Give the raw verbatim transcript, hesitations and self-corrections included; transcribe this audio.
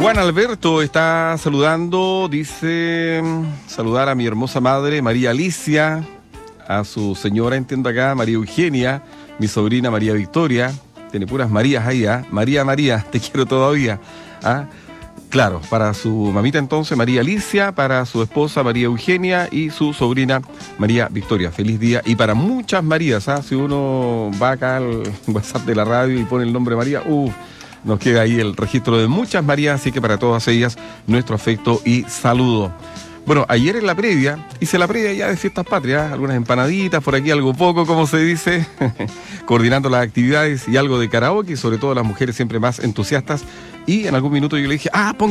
Juan Alberto está saludando, dice, saludar a mi hermosa madre María Alicia, a su señora, entiendo acá, María Eugenia, mi sobrina María Victoria, tiene puras Marías ahí, ¿ah? María, María, te quiero todavía, ¿ah? Claro, para su mamita entonces, María Alicia, para su esposa María Eugenia y su sobrina María Victoria. Feliz día. Y para muchas Marías, ¿ah? Si uno va acá al WhatsApp de la radio y pone el nombre María, uff, nos queda ahí el registro de muchas Marías, así que para todas ellas, nuestro afecto y saludo. Bueno, ayer en la previa, hice la previa ya de Fiestas Patrias, algunas empanaditas, por aquí algo poco, como se dice, coordinando las actividades y algo de karaoke, y sobre todo las mujeres siempre más entusiastas. Y en algún minuto yo le dije, ah, ponga